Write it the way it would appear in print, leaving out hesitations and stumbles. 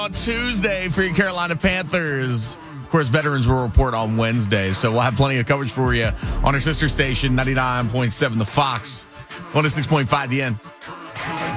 On Tuesday for your Carolina Panthers. Of course, veterans will report on Wednesday, so we'll have plenty of coverage for you on our sister station, 99.7 The Fox, 106.5 The End.